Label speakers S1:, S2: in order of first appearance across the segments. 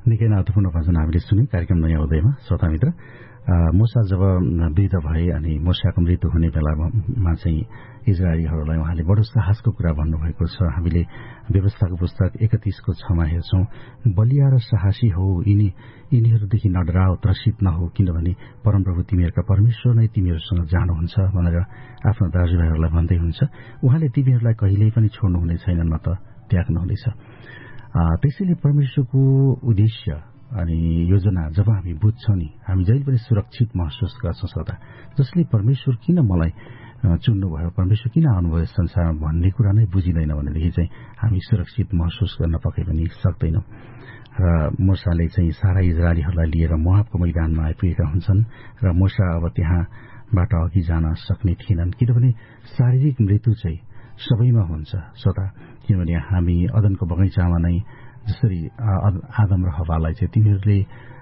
S1: निकै महत्त्वपूर्ण वचन हामीले सुन्यौं कार्यक्रम नयाँ उदयमा। श्रोता मित्र, मूसा जब वृद्ध भए अनि मूसाको मृत्यु हुने बेलामा चाहिँ इजरायलीहरूलाई उहाँले बडो साहसको कुरा भन्नुभएको छ। हामीले व्यवस्थाको पुस्तक 31को 6मा हेर्छौं, बलिया र साहसी हो, यिनीहरूदेखि नडराओ, त्रसित नहो, किनभने परमप्रभु तिमीहरूका परमेश्वर नै तिमीहरूसँग जानुहुन्छ भनेर आफ्नो दाजुभाइहरूलाई भन्दै हुन्छ। उहाँले तिमीहरूलाई कहिल्यै पनि छोड्नुहुने छैन, न त त्याग्नुहुनेछ। त्यसैले परमेश्वरको उद्देश्य अनि योजना जब हामी बुझ्छौं नि, हामी जहिले पनि सुरक्षित महसुस गर्छौं। श्रोता, जसले परमेश्वर किन मलाई चुन्नुभयो, परमेश्वर किन आउनुभयो संसारमा भन्ने कुरा नै बुझिँदैन भनेदेखि चाहिँ हामी सुरक्षित महसुस गर्न पक्कै पनि सक्दैनौं। र मूसाले चाहिँ सारा इजरायलीहरूलाई लिएर मोआबको मैदानमा आइपुगेका हुन्छन् र मूसा अब त्यहाँबाट अघि जान सक्ने थिएनन्, किनभने शारीरिक मृत्यु चाहिँ सबैमा हुन्छ। श्रोता, किनभने हामी अदनको बगैँचामा नै जसरी आदम र हव्वालाई चाहिँ तिनीहरूले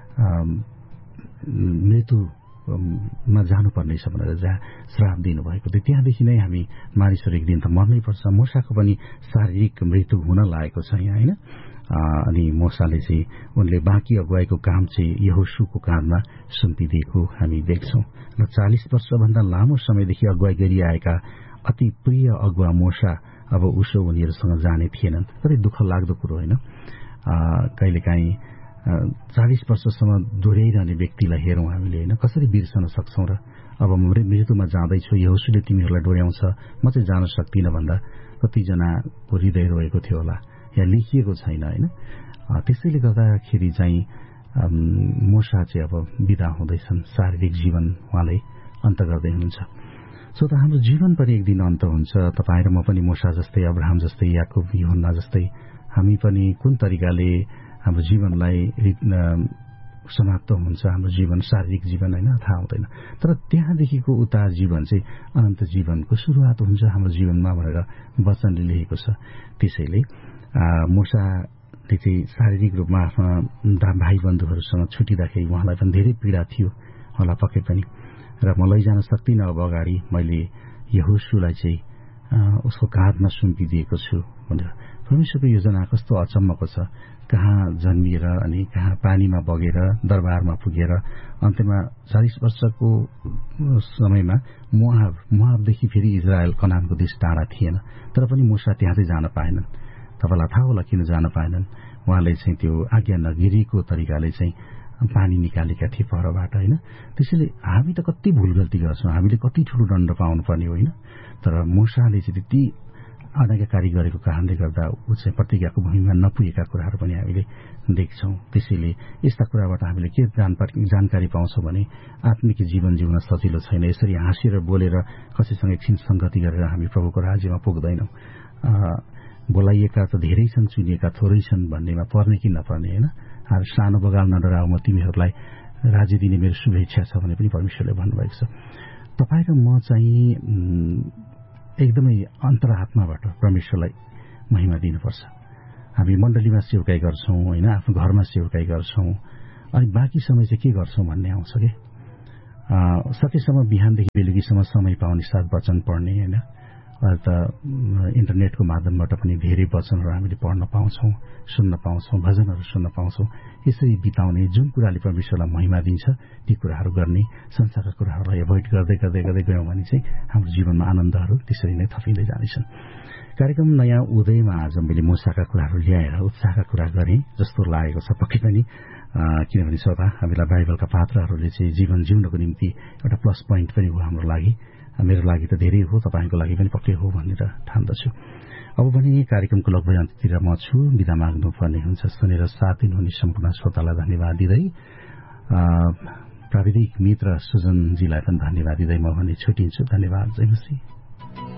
S1: मृत्युमा जानुपर्नेछ भनेर जहाँ श्राप दिनुभएको थियो, त्यहाँदेखि नै हामी मानिसहरू एक दिन त मर्नै पर्छ। मूसाको पनि शारीरिक मृत्यु हुन लागेको छ यहाँ, होइन? अनि मूसाले चाहिँ उनले बाँकी अगुवाईको काम चाहिँ यहोशूको काँधमा सुम्पिदिएको हामी देख्छौं। र 40 वर्षभन्दा लामो समयदेखि अगुवाई गरिआएका अति प्रिय अगुवा मूसा अब उसो उनीहरूसँग जाने थिएनन्। कति दुःख लाग्दो कुरो, होइन? कहिलेकाहीँ 40 वर्षसम्म दोहोऱ्याइरहने व्यक्तिलाई हेरौं हामीले, होइन? कसरी बिर्सन सक्छौं र अब म मृत्युमा जाँदैछु, यहोशूले तिमीहरूलाई डोर्याउँछ, म चाहिँ जान सक्दिनँ भन्दा कतिजनाको हृदय रोएको थियो होला, यहाँ लेखिएको छैन, होइन? त्यसैले गर्दाखेरि चाहिँ मूसा चाहिँ अब विदा हुँदैछन्, शारीरिक जीवन उहाँले अन्त गर्दै हुनुहुन्छ। सो त हाम्रो जीवन पनि एक दिन अन्त हुन्छ। तपाईँ र म पनि मूसा जस्तै, अब्राहम जस्तै, याकुब, यूहन्ना जस्तै हामी पनि कुन तरिकाले हाम्रो जीवनलाई समाप्त हुन्छ, हाम्रो जीवन, शारीरिक जीवन, होइन, थाहा हुँदैन। तर त्यहाँदेखिको उता जीवन चाहिँ अनन्त जीवनको सुरुवात हुन्छ हाम्रो जीवनमा भनेर वचनले लेखेको छ। त्यसैले मूसाले चाहिँ शारीरिक रूपमा आफ्ना भाइ बन्धुहरूसँग छुटिँदाखेरि उहाँलाई पनि धेरै पीडा थियो होला पक्कै पनि। र म लैजान सक्दिनँ अब अगाडि, मैले यहोशूलाई चाहिँ उसको काँधमा सुम्पिदिएको छु भनेर। परमेश्वरको योजना कस्तो अचम्मको छ, कहाँ जन्मिएर अनि कहाँ पानीमा बगेर दरबारमा पुगेर अन्त्यमा 40 वर्षको समयमा मोआबदेखि फेरि इजरायल कनानको देश टाढा थिएन, तर पनि मूसा त्यहाँ चाहिँ जान पाएनन्। तपाईँलाई थाहा होला किन जान पाएनन्। उहाँले चाहिँ त्यो आज्ञा नगिरीको तरिकाले चाहिँ पानी निकालेका थिए परबाट, होइन? त्यसैले हामी त कति भूल गल्ती गर्छौं, हामीले कति ठूलो दण्ड पाउनु पर्ने, होइन? तर मूसाले चाहिँ त्यति आज्ञाकारी गरेको कारणले गर्दा ऊ चाहिँ प्रतिज्ञाको भूमिमा नपुगेका कुराहरू पनि हामीले देख्छौं। त्यसैले यस्ता कुराबाट हामीले के जानकारी पाउँछौं भने आत्मिक जीवन जिउन सजिलो छैन। यसरी हाँसेर बोलेर कसैसँग एकछिन संगति गरेर हामी प्रभुको राज्यमा पुग्दैनौं। बोलाइएका त धेरै छन्, चुनिएका थोरै छन् भन्नेमा पर्ने कि नपर्ने, होइन? सानो बगाल नडराउ, म तिमीहरूलाई राज्य दिने मेरो शुभेच्छा छ भने पनि परमेश्वरले भन्नुभएको छ। तपाईँ र म चाहिँ एकदमै अन्तरात्माबाट परमेश्वरलाई महिमा दिनुपर्छ। हामी मण्डलीमा सेवकाई गर्छौं, होइन, आफ्नो घरमा सेवकाई गर्छौं, अनि बाँकी समय चाहिँ के गर्छौं भन्ने आउँछ के। सकेसम्म बिहानदेखि बेलुकीसम्म समय पाउने साथ वचन पढ्ने, होइन? त इन्टरनेटको माध्यमबाट पनि धेरै वचनहरू हामीले पढ्न पाउँछौं, सुन्न पाउँछौं, भजनहरू सुन्न पाउँछौं। यसरी बिताउने, जुन कुराले परमेश्वरलाई महिमा दिन्छ ती कुराहरू गर्ने, संसारका कुराहरूलाई एभोइड गर्दै गर्दै गर्दै गयौं भने चाहिँ हाम्रो जीवनमा आनन्दहरू त्यसरी नै थपिँदै जानेछन्। कार्यक्रम नयाँ उदयमा आज मैले मूसाका कुराहरू ल्याएर उत्साहका कुरा गरेँ जस्तो लागेको छ पक्कै पनि, किनभने श्रोता, हामीलाई बाइबलका पात्रहरूले चाहिँ जीवन जिउनको निम्ति एउटा प्लस पोइन्ट पनि हो हाम्रो लागि। मेरो लागि त धेरै हो, तपाईँको लागि पनि पक्कै हो भनेर ठान्दछु। अब भने कार्यक्रमको लगभग अन्त्यतिर म छु, बिदा माग्नुपर्ने हुन्छ। सुनेर साथ दिनुहुने सम्पूर्ण श्रोतालाई धन्यवाद दिँदै, प्राविधिक मित्र सुजनजीलाई पनि धन्यवाद दिँदै म भने छुटिन्छु। धन्यवाद। जय मसीह।